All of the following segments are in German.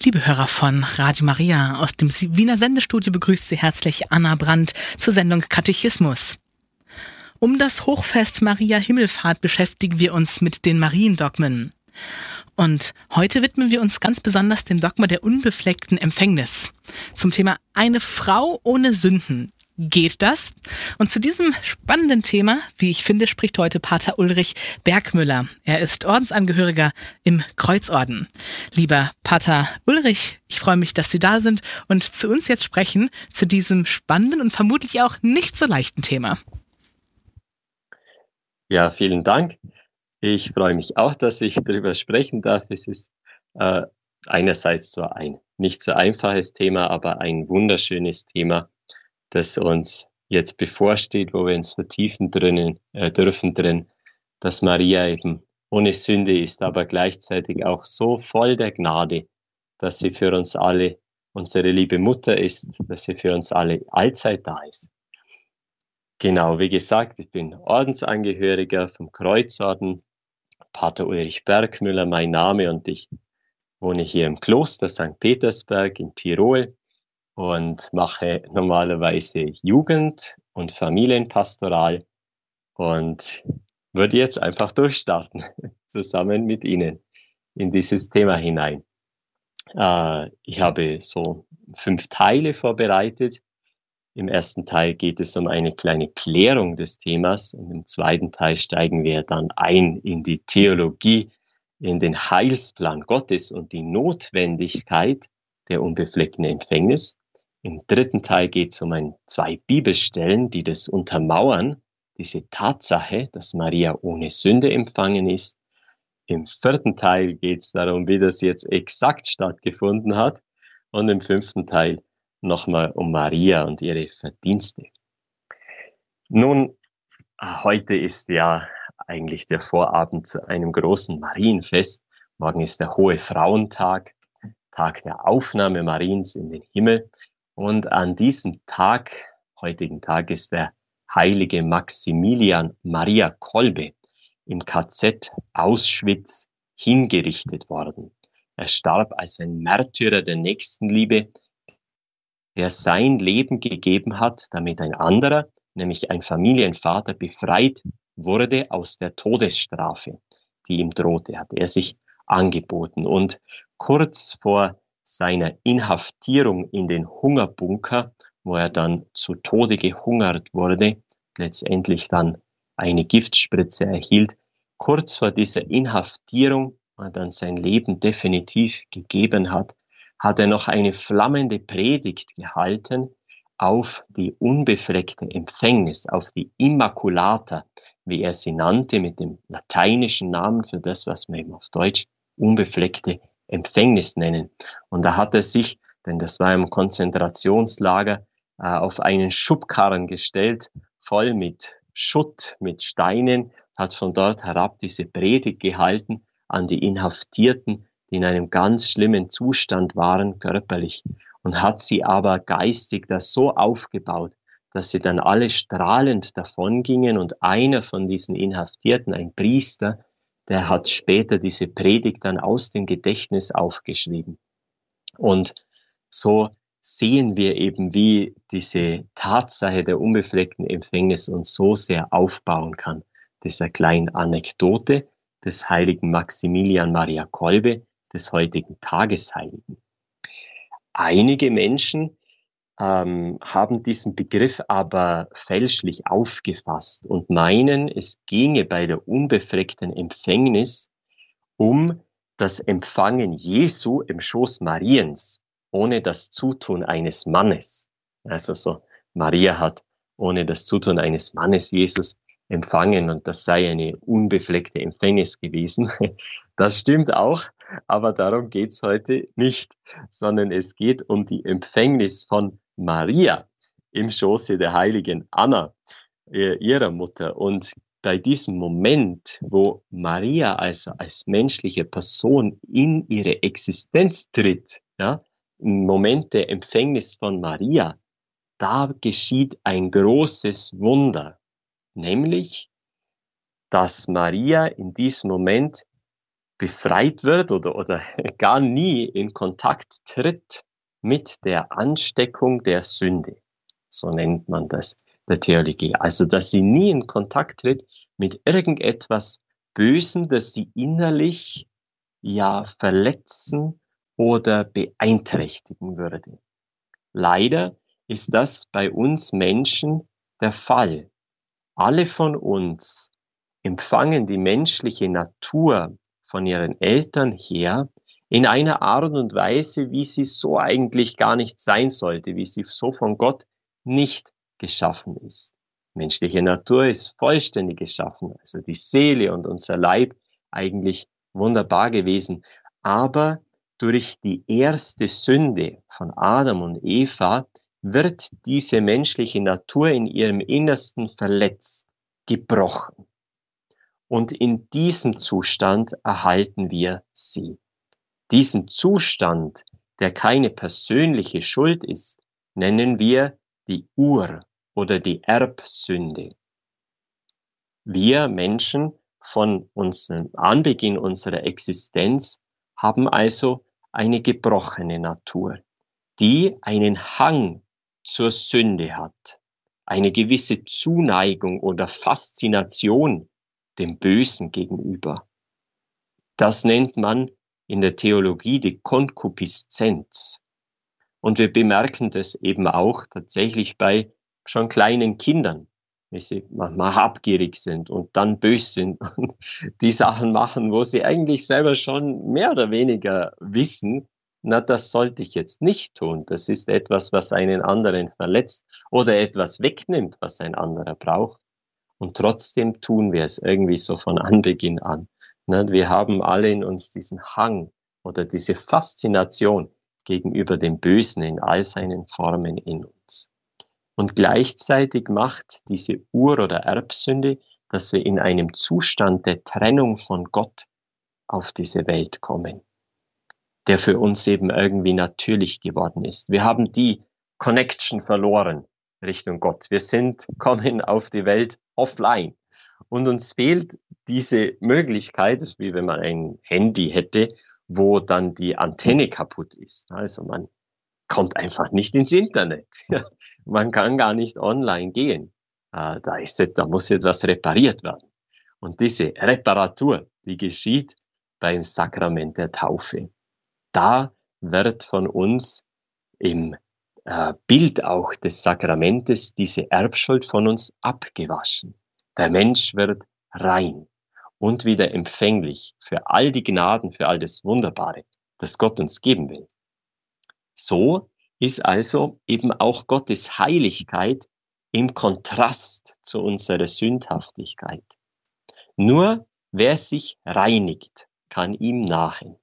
Liebe Hörer von Radio Maria, aus dem Wiener Sendestudio begrüßt Sie herzlich Anna Brandt zur Sendung Katechismus. Um das Hochfest Maria Himmelfahrt beschäftigen wir uns mit den Mariendogmen. Und heute widmen wir uns ganz besonders dem Dogma der unbefleckten Empfängnis. Zum Thema eine Frau ohne Sünden. Geht das? Und zu diesem spannenden Thema, wie ich finde, spricht heute Pater Ulrich Bergmüller. Er ist Ordensangehöriger im Kreuzorden. Lieber Pater Ulrich, ich freue mich, dass Sie da sind und zu uns jetzt sprechen, zu diesem spannenden und vermutlich auch nicht so leichten Thema. Ja, vielen Dank. Ich freue mich auch, dass ich darüber sprechen darf. Es ist einerseits zwar ein nicht so einfaches Thema, aber ein wunderschönes Thema, das uns jetzt bevorsteht, wo wir uns vertiefen dürfen drin, dass Maria eben ohne Sünde ist, aber gleichzeitig auch so voll der Gnade, dass sie für uns alle unsere liebe Mutter ist, dass sie für uns alle allzeit da ist. Genau, wie gesagt, ich bin Ordensangehöriger vom Kreuzorden, Pater Ulrich Bergmüller mein Name, und ich wohne hier im Kloster St. Petersberg in Tirol und mache normalerweise Jugend- und Familienpastoral und würde jetzt einfach durchstarten, zusammen mit Ihnen in dieses Thema hinein. Ich habe so 5 Teile vorbereitet. Im ersten Teil geht es um eine kleine Klärung des Themas und im zweiten Teil steigen wir dann ein in die Theologie, in den Heilsplan Gottes und die Notwendigkeit der unbefleckten Empfängnis. Im dritten Teil geht es um 2 Bibelstellen, die das untermauern, diese Tatsache, dass Maria ohne Sünde empfangen ist. Im 4. Teil geht es darum, wie das jetzt exakt stattgefunden hat. Und im 5. Teil nochmal um Maria und ihre Verdienste. Nun, heute ist ja eigentlich der Vorabend zu einem großen Marienfest. Morgen ist der Hohe Frauentag, Tag der Aufnahme Mariens in den Himmel. Und an diesem Tag, heutigen Tag, ist der heilige Maximilian Maria Kolbe im KZ Auschwitz hingerichtet worden. Er starb als ein Märtyrer der Nächstenliebe, der sein Leben gegeben hat, damit ein anderer, nämlich ein Familienvater, befreit wurde aus der Todesstrafe, die ihm drohte, hat er sich angeboten. Und kurz vor seiner Inhaftierung in den Hungerbunker, wo er dann zu Tode gehungert wurde, letztendlich dann eine Giftspritze erhielt, kurz vor dieser Inhaftierung, wo er dann sein Leben definitiv gegeben hat, hat er noch eine flammende Predigt gehalten auf die unbefleckte Empfängnis, auf die Immaculata, wie er sie nannte, mit dem lateinischen Namen für das, was wir eben auf Deutsch unbefleckte Empfängnis nennen. Und da hat er sich, denn das war im Konzentrationslager, auf einen Schubkarren gestellt, voll mit Schutt, mit Steinen, hat von dort herab diese Predigt gehalten an die Inhaftierten, die in einem ganz schlimmen Zustand waren, körperlich, und hat sie aber geistig das so aufgebaut, dass sie dann alle strahlend davongingen, und einer von diesen Inhaftierten, ein Priester, der hat später diese Predigt dann aus dem Gedächtnis aufgeschrieben. Und so sehen wir eben, wie diese Tatsache der unbefleckten Empfängnis uns so sehr aufbauen kann. Dieser kleinen Anekdote des heiligen Maximilian Maria Kolbe, des heutigen Tagesheiligen. Einige Menschen haben diesen Begriff aber fälschlich aufgefasst und meinen, es ginge bei der unbefleckten Empfängnis um das Empfangen Jesu im Schoß Mariens, ohne das Zutun eines Mannes. Also so, Maria hat ohne das Zutun eines Mannes Jesus empfangen und das sei eine unbefleckte Empfängnis gewesen. Das stimmt auch, aber darum geht's heute nicht, sondern es geht um die Empfängnis von Maria im Schoße der heiligen Anna, ihrer Mutter. Und bei diesem Moment, wo Maria also als menschliche Person in ihre Existenz tritt, ja, im Moment der Empfängnis von Maria, da geschieht ein großes Wunder, nämlich, dass Maria in diesem Moment befreit wird oder gar nie in Kontakt tritt mit der Ansteckung der Sünde. So nennt man das der Theologie. Also, dass sie nie in Kontakt tritt mit irgendetwas Bösen, das sie innerlich verletzen oder beeinträchtigen würde. Leider ist das bei uns Menschen der Fall. Alle von uns empfangen die menschliche Natur von ihren Eltern her in einer Art und Weise, wie sie so eigentlich gar nicht sein sollte, wie sie so von Gott nicht geschaffen ist. Menschliche Natur ist vollständig geschaffen, also die Seele und unser Leib eigentlich wunderbar gewesen. Aber durch die erste Sünde von Adam und Eva wird diese menschliche Natur in ihrem Innersten verletzt, gebrochen. Und in diesem Zustand erhalten wir sie. Diesen Zustand, der keine persönliche Schuld ist, nennen wir die Ur- oder die Erbsünde. Wir Menschen von unserem Anbeginn unserer Existenz haben also eine gebrochene Natur, die einen Hang zur Sünde hat, eine gewisse Zuneigung oder Faszination dem Bösen gegenüber. Das nennt man in der Theologie die Konkupiszenz. Und wir bemerken das eben auch tatsächlich bei schon kleinen Kindern, wenn sie manchmal habgierig sind und dann bös sind und die Sachen machen, wo sie eigentlich selber schon mehr oder weniger wissen, na, das sollte ich jetzt nicht tun. Das ist etwas, was einen anderen verletzt oder etwas wegnimmt, was ein anderer braucht. Und trotzdem tun wir es irgendwie so von Anbeginn an. Wir haben alle in uns diesen Hang oder diese Faszination gegenüber dem Bösen in all seinen Formen in uns. Und gleichzeitig macht diese Ur- oder Erbsünde, dass wir in einem Zustand der Trennung von Gott auf diese Welt kommen, der für uns eben irgendwie natürlich geworden ist. Wir haben die Connection verloren Richtung Gott. Wir kommen auf die Welt offline. Und uns fehlt diese Möglichkeit, das ist wie wenn man ein Handy hätte, wo dann die Antenne kaputt ist. Also man kommt einfach nicht ins Internet. Man kann gar nicht online gehen. Da muss etwas repariert werden. Und diese Reparatur, die geschieht beim Sakrament der Taufe. Da wird von uns im Bild auch des Sakramentes diese Erbschuld von uns abgewaschen. Der Mensch wird rein und wieder empfänglich für all die Gnaden, für all das Wunderbare, das Gott uns geben will. So ist also eben auch Gottes Heiligkeit im Kontrast zu unserer Sündhaftigkeit. Nur wer sich reinigt, kann ihm nahen.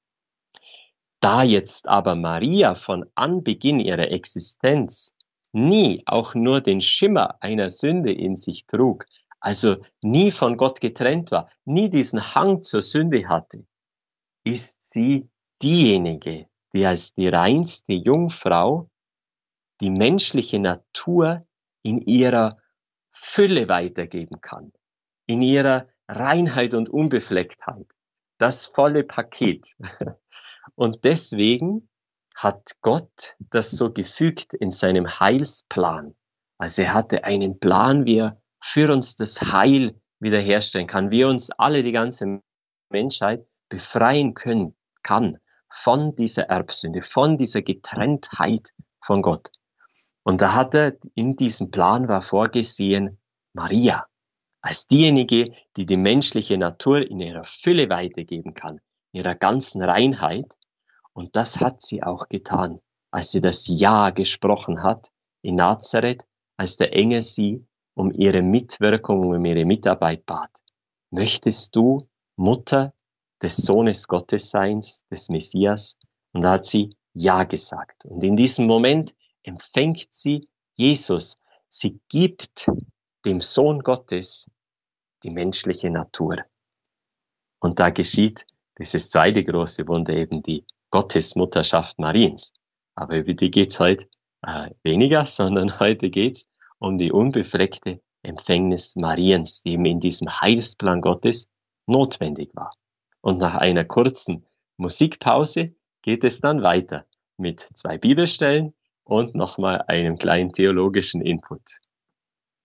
Da jetzt aber Maria von Anbeginn ihrer Existenz nie auch nur den Schimmer einer Sünde in sich trug, also nie von Gott getrennt war, nie diesen Hang zur Sünde hatte, ist sie diejenige, die als die reinste Jungfrau die menschliche Natur in ihrer Fülle weitergeben kann, in ihrer Reinheit und Unbeflecktheit, das volle Paket. Und deswegen hat Gott das so gefügt in seinem Heilsplan. Also er hatte einen Plan, wie er für uns das Heil wiederherstellen kann, wie er uns alle, die ganze Menschheit, befreien kann von dieser Erbsünde, von dieser Getrenntheit von Gott. Und da hat er in diesem Plan war vorgesehen Maria als diejenige, die die menschliche Natur in ihrer Fülle weitergeben kann, in ihrer ganzen Reinheit. Und das hat sie auch getan, als sie das Ja gesprochen hat in Nazareth, als der Engel sie um ihre Mitwirkung, um ihre Mitarbeit bat. Möchtest du Mutter des Sohnes Gottes sein, des Messias? Und da hat sie Ja gesagt. Und in diesem Moment empfängt sie Jesus. Sie gibt dem Sohn Gottes die menschliche Natur. Und da geschieht dieses zweite große Wunder, eben die Gottesmutterschaft Mariens. Aber über die geht's heute weniger, sondern heute geht's um die unbefleckte Empfängnis Mariens, die eben in diesem Heilsplan Gottes notwendig war. Und nach einer kurzen Musikpause geht es dann weiter mit 2 Bibelstellen und nochmal einem kleinen theologischen Input.